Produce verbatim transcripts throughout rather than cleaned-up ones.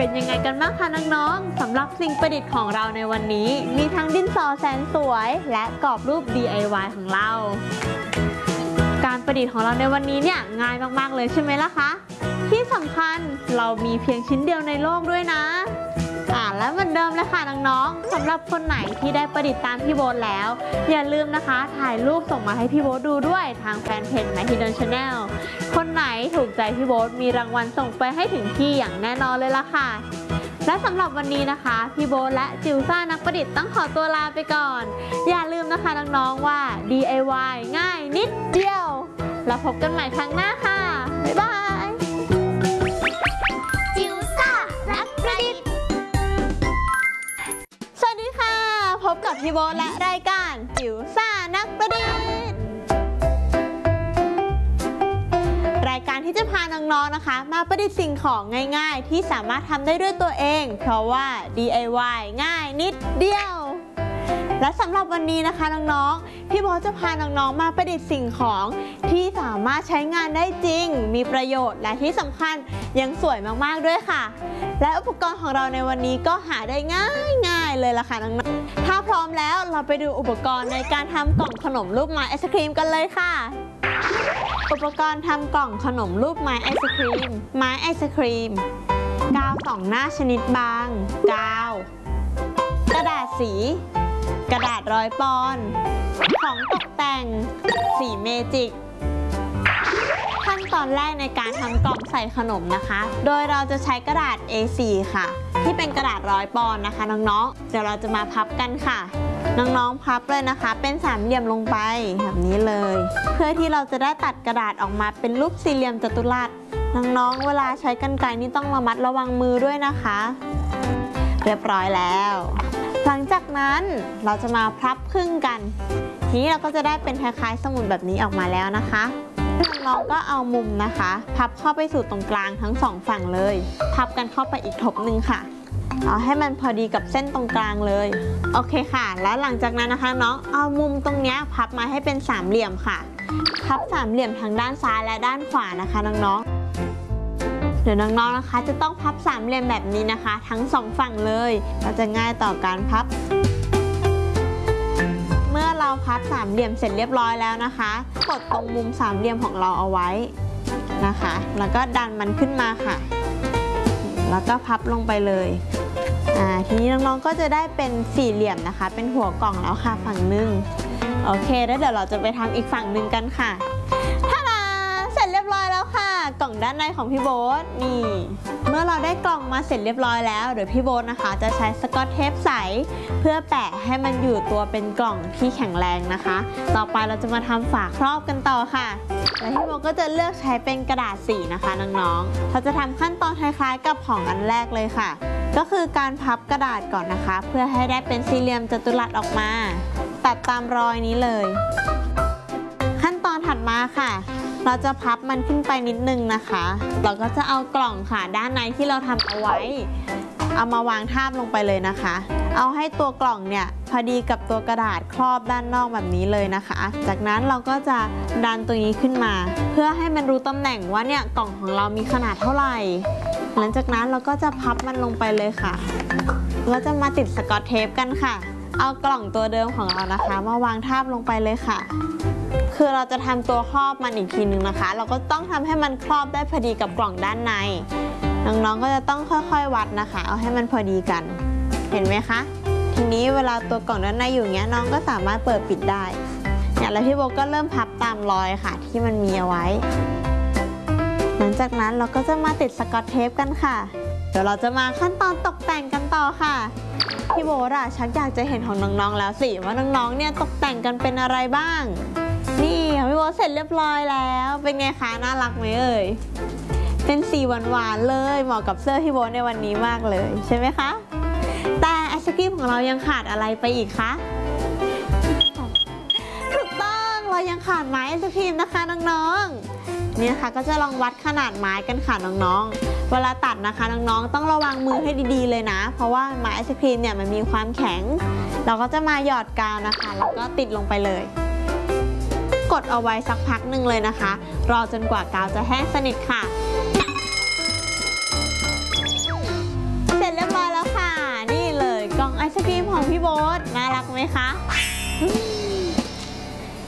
เป็นยังไงกันบ้างคะน้องๆสำหรับสิ่งประดิษฐ์ของเราในวันนี้มีทั้งดินสอแสนสวยและกรอบรูป ดี ไอ วาย ของเราการประดิษฐ์ของเราในวันนี้เนี่ยง่ายมากๆเลยใช่ไหมล่ะคะที่สำคัญเรามีเพียงชิ้นเดียวในโลกด้วยนะอ่าและเหมือนเดิมเลยค่ะน้องๆสำหรับคนไหนที่ได้ประดิษฐ์ตามพี่โบ๊ทแล้วอย่าลืมนะคะถ่ายรูปส่งมาให้พี่โบ๊ทดูด้วยทางแฟนเพจ Mahidol Channel คนไหนถูกใจพี่โบ๊ทมีรางวัลส่งไปให้ถึงที่อย่างแน่นอนเลยล่ะค่ะและสำหรับวันนี้นะคะพี่โบ๊ทและจิวซ่านักประดิษฐ์ต้องขอตัวลาไปก่อนอย่าลืมนะคะน้องๆว่า ดี ไอ วาย ง่ายนิดเดียวแล้วพบกันใหม่ครั้งหน้าค่ะบ๊ายบายจิวซ่านักประดิษฐ์สวัสดีค่ะพบกับพี่โบ๊ทและรายการจิวซ่านักประดิษฐ์รายการที่จะพาน้องๆนะคะมาประดิษฐ์สิ่งของง่ายๆที่สามารถทำได้ด้วยตัวเองเพราะว่า ดี ไอ วาย ง่ายนิดเดียวและสำหรับวันนี้นะคะน้องๆพี่โบ๊ทจะพาน้องๆมาประดิษฐ์สิ่งของที่สามารถใช้งานได้จริงมีประโยชน์และที่สำคัญยังสวยมากๆด้วยค่ะและอุปกรณ์ของเราในวันนี้ก็หาได้ง่ายๆเลยล่ะค่ะน้องๆถ้าพร้อมแล้วเราไปดูอุปกรณ์ในการทำกล่องขนมรูปไม้ไอศครีมกันเลยค่ะอุปกรณ์ทำกล่องขนมรูปไม้ไอศครีมไม้ไอศครีมกาวสองหน้าชนิดบางกาวกระดาษสีกระดาษร้อยปอนด์ของตกแต่งสีเมจิกขั้นตอนแรกในการทำกล่องใส่ขนมนะคะโดยเราจะใช้กระดาษ เอ โฟร์ ค่ะที่เป็นกระดาษร้อยปอนด์นะคะน้องๆเดี๋ยวเราจะมาพับกันค่ะน้องๆพับเลยนะคะเป็นสามเหลี่ยมลงไปแบบนี้เลยเพื่อที่เราจะได้ตัดกระดาษออกมาเป็นรูปสี่เหลี่ยมจัตุรัสน้องๆเวลาใช้กรรไกรนี่ต้องระมัดระวังมือด้วยนะคะเรียบร้อยแล้วหลังจากนั้นเราจะมาพับครึ่งกันทีนี้เราก็จะได้เป็นคล้ายๆสมุดแบบนี้ออกมาแล้วนะคะน้องๆก็เอามุมนะคะพับเข้าไปสู่ตรงกลางทั้งสองฝั่งเลยพับกันเข้าไปอีกทบหนึ่งค่ะเอาให้มันพอดีกับเส้นตรงกลางเลยโอเคค่ะแล้วหลังจากนั้นนะคะน้องเอามุมตรงนี้พับมาให้เป็นสามเหลี่ยมค่ะพับสามเหลี่ยมทั้งด้านซ้ายและด้านขวานะคะน้องๆเดี๋ยวน้องๆนะคะจะต้องพับสามเหลี่ยมแบบนี้นะคะทั้งสองฝั่งเลยเราจะง่ายต่อการพับเมื่อเราพับสามเหลี่ยมเสร็จเรียบร้อยแล้วนะคะกดตรงมุมสามเหลี่ยมของเราเอาไว้นะคะแล้วก็ดันมันขึ้นมาค่ะแล้วก็พับลงไปเลยอ่าทีนี้น้องๆก็จะได้เป็นสี่เหลี่ยมนะคะเป็นหัวกล่องแล้วค่ะฝั่งหนึ่งโอเคแล้วเดี๋ยวเราจะไปทำอีกฝั่งหนึ่งกันค่ะท่าดาเสร็จเรียบร้อยแล้วค่ะกล่องด้านในของพี่โบ๊ทนี่เมื่อเราได้กล่องมาเสร็จเรียบร้อยแล้วเดี๋ยวพี่โบ๊ทนะคะจะใช้สกอตเทปใสเพื่อแปะให้มันอยู่ตัวเป็นกล่องที่แข็งแรงนะคะต่อไปเราจะมาทำฝาครอบกันต่อค่ะแล้วพี่โบ๊ทก็จะเลือกใช้เป็นกระดาษสีนะคะน้องๆเราจะทำขั้นตอนคล้ายๆกับของอันแรกเลยค่ะก็คือการพับกระดาษก่อนนะคะเพื่อให้ได้เป็นสี่เหลี่ยมจัตุรัสออกมาตัดตามรอยนี้เลยขั้นตอนถัดมาค่ะเราจะพับมันขึ้นไปนิดนึงนะคะเราก็จะเอากล่องค่ะด้านในที่เราทำเอาไว้เอามาวางทาบลงไปเลยนะคะเอาให้ตัวกล่องเนี่ยพอดีกับตัวกระดาษครอบด้านนอกแบบนี้เลยนะคะจากนั้นเราก็จะดันตัวนี้ขึ้นมาเพื่อให้มันรู้ตำแหน่งว่าเนี่ยกล่องของเรามีขนาดเท่าไหร่หลังจากนั้นเราก็จะพับมันลงไปเลยค่ะเราจะมาติดสกอตเทปกันค่ะเอากล่องตัวเดิมของเรานะคะมาวางทาบลงไปเลยค่ะคือเราจะทำตัวครอบมันอีกทีนึงนะคะเราก็ต้องทำให้มันครอบได้พอดีกับกล่องด้านในน้องๆก็จะต้องค่อยๆวัดนะคะเอาให้มันพอดีกันเห็นไหมคะทีนี้เวลาตัวกล่องด้านในอยู่เงี้ยน้องก็สามารถเปิดปิดได้เนี่ยแล้วพี่โบก็เริ่มพับตามรอยค่ะที่มันมีเอาไว้หลังจากนั้นเราก็จะมาติดสกอตเทปกันค่ะเดี๋ยวเราจะมาขั้นตอนตกแต่งกันต่อค่ะพี่โบอะชักอยากจะเห็นของน้องๆแล้วสิว่าน้องๆเนี่ยตกแต่งกันเป็นอะไรบ้างนี่ของพี่โบเสร็จเรียบร้อยแล้วเป็นไงคะน่ารักไหมเอ่ยเป็นสีหวานๆเลยเหมาะกับเสื้อพี่โบในวันนี้มากเลยใช่ไหมคะแต่ไอศกรีมของเรายังขาดอะไรไปอีกคะถูกต้องเรายังขาดไม้ไอศกรีมนะคะน้องๆนี่นะคะก็จะลองวัดขนาดไม้กันค่ะน้องๆเวลาตัดนะคะน้องๆต้องระวังมือให้ดีๆเลยนะเพราะว่าไม้ไอศกรีมเนี่ยมันมีความแข็งเราก็จะมาหยอดกาวนะคะแล้วก็ติดลงไปเลยกดเอาไว้สักพักหนึ่งเลยนะคะรอจนกว่ากาวจะแห้งสนิทค่ะ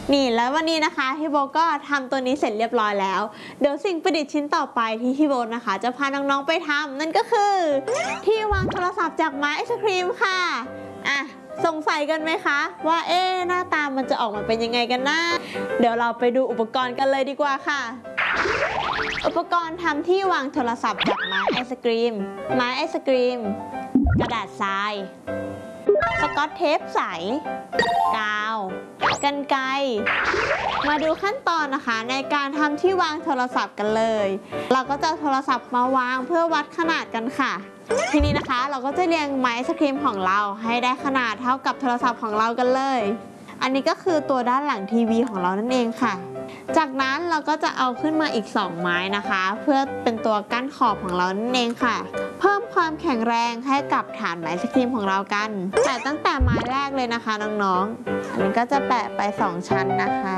นี่แล้ววันนี้นะคะพี่โบก็ทำตัวนี้เสร็จเรียบร้อยแล้วเดี๋ยวสิ่งประดิษฐ์ชิ้นต่อไปที่พี่โบนะคะจะพาน้องๆไปทำนั่นก็คือที่วางโทรศัพท์จากไม้ไอศครีมค่ะอ่ะสงสัยกันไหมคะว่าเอ๊ะหน้าตามันจะออกมาเป็นยังไงกันนะเดี๋ยวเราไปดูอุปกรณ์กันเลยดีกว่าค่ะอุปกรณ์ทำที่วางโทรศัพท์จากไม้ไอศกรีมไม้ไอศกรีมกระดาษทรายสกอตเทปใสกาวกรรไกรมาดูขั้นตอนนะคะในการทำที่วางโทรศัพท์กันเลยเราก็จะเอาโทรศัพท์มาวางเพื่อวัดขนาดกันค่ะทีนี้นะคะเราก็จะเรียงไม้ไอศกรีมของเราให้ได้ขนาดเท่ากับโทรศัพท์ของเรากันเลยอันนี้ก็คือตัวด้านหลังทีวีของเรานั่นเองค่ะจากนั้นเราก็จะเอาขึ้นมาอีกสองไม้นะคะเพื่อเป็นตัวกั้นขอบของเรานั่นเองค่ะเพิ่มความแข็งแรงให้กับฐานไม้ไอศกรีมของเรากันแต่ตั้งแต่ไม้แรกเลยนะคะน้องๆอันนี้ก็จะแปะไปสองชั้นนะคะ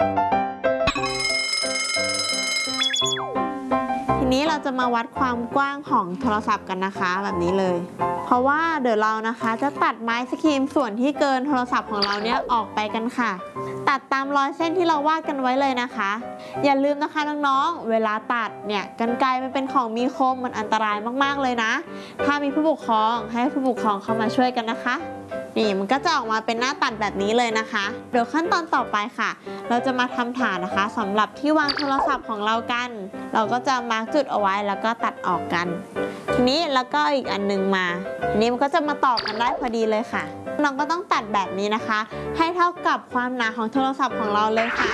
ทีนี้เราจะมาวัดความกว้างของโทรศัพท์กันนะคะแบบนี้เลยเพราะว่าเดี๋ยวเรานะคะจะตัดไม้ไอศกรีมส่วนที่เกินโทรศัพท์ของเราเนี่ยออกไปกันค่ะตัดตามรอยเส้นที่เราวาดกันไว้เลยนะคะอย่าลืมนะคะน้องๆเวลาตัดเนี่ยกรรไกรมันเป็นของมีคมมันอันตรายมากๆเลยนะถ้ามีผู้ปกครองให้ผู้ปกครองเข้ามาช่วยกันนะคะนี่มันก็จะออกมาเป็นหน้าตัดแบบนี้เลยนะคะเดี๋ยวขั้นตอนต่อไปค่ะเราจะมาทำฐานนะคะสำหรับที่วางโทรศัพท์ของเรากันเราก็จะมาร์กจุดเอาไว้แล้วก็ตัดออกกันทีนี้แล้วก็อีกอันนึงมาทีนี้มันก็จะมาต่อกันได้พอดีเลยค่ะเราก็ต้องตัดแบบนี้นะคะให้เท่ากับความหนาของโทรศัพท์ของเราเลยค่ะ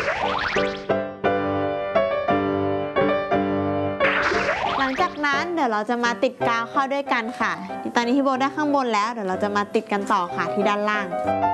หลังจากนั้นเดี๋ยวเราจะมาติดกาวเข้าด้วยกันค่ะตอนนี้พี่โบได้ข้างบนแล้วเดี๋ยวเราจะมาติดกันต่อค่ะที่ด้านล่าง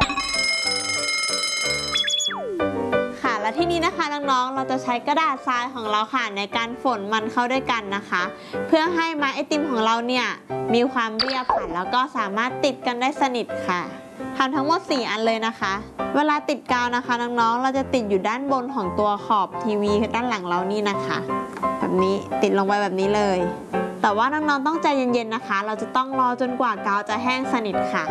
ค่ะและที่นี้นะคะน้องๆเราจะใช้กระดาษทรายของเราค่ะในการฝนมันเข้าด้วยกันนะคะเพื่อให้ไม้ไอติมของเราเนี่ยมีความเรียบค่ะแล้วก็สามารถติดกันได้สนิทค่ะทำทั้งหมดสี่อันเลยนะคะเวลาติดกาวนะคะน้องๆเราจะติดอยู่ด้านบนของตัวขอบทีวีด้านหลังเรานี่นะคะแบบนี้ติดลงไปแบบนี้เลยแต่ว่าน้องๆต้องใจเย็นๆนะคะเราจะต้องรอจนกว่ากาวจะแห้งสนิทค่ะ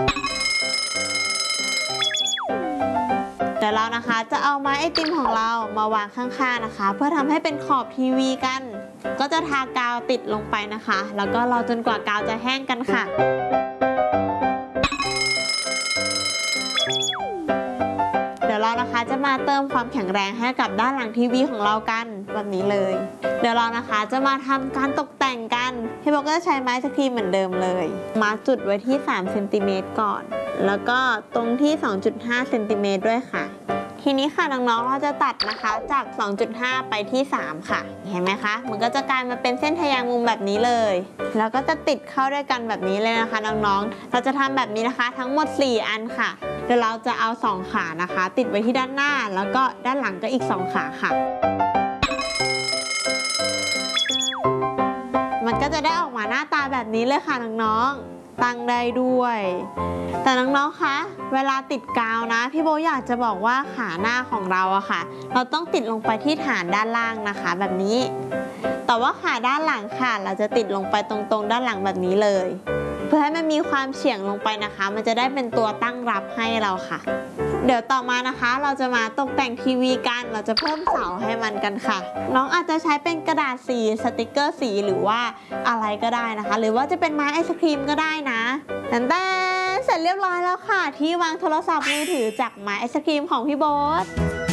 เดี๋ยวเรานะคะจะเอาไม้ไอติมของเรามาวางข้างๆนะคะเพื่อทำให้เป็นขอบทีวีกันก็จะทากาวติดลงไปนะคะแล้วก็รอจนกว่ากาวจะแห้งกันค่ะเดี๋ยวเรานะคะจะมาเติมความแข็งแรงให้กับด้านหลังทีวีของเรากันแบบนี้เลยเดี๋ยวเรานะคะจะมาทำการตกแต่งกันพี่โบก็จะใช้ไม้ไอศกรีมเหมือนเดิมเลยมาร์คจุดไว้ที่สามเซนติเมตรก่อนแล้วก็ตรงที่ สองจุดห้าเซนติเมตรด้วยค่ะทีนี้ค่ะน้องๆเราจะตัดนะคะจาก สองจุดห้า ไปที่สามค่ะเห็นไหมคะมันก็จะกลายมาเป็นเส้นทะแยงมุมแบบนี้เลยแล้วก็จะติดเข้าด้วยกันแบบนี้เลยนะคะน้องๆเราจะทำแบบนี้นะคะทั้งหมดสี่อันค่ะเดี๋ยวเราจะเอาสองขานะคะติดไว้ที่ด้านหน้าแล้วก็ด้านหลังก็อีกสองขาค่ะมันก็จะได้ออกมาหน้าตาแบบนี้เลยค่ะน้องๆตั้งได้ด้วยแต่น้องๆคะเวลาติดกาวนะพี่โบอยากจะบอกว่าขาหน้าของเราอะค่ะเราต้องติดลงไปที่ฐานด้านล่างนะคะแบบนี้แต่ว่าขาด้านหลังค่ะเราจะติดลงไปตรงๆด้านหลังแบบนี้เลยเพื่อให้มันมีความเฉียงลงไปนะคะมันจะได้เป็นตัวตั้งรับให้เราค่ะเดี๋ยวต่อมานะคะเราจะมาตกแต่งทีวีกันเราจะเพิ่มเสาให้มันกันค่ะน้องอาจจะใช้เป็นกระดาษสีสติกเกอร์สีหรือว่าอะไรก็ได้นะคะหรือว่าจะเป็นไม้ไอศครีมก็ได้นะแต่แต่เสร็จเรียบร้อยแล้วค่ะที่วางโทรศัพท์มือถือจากไม้ไอศครีมของพี่โบ๊ท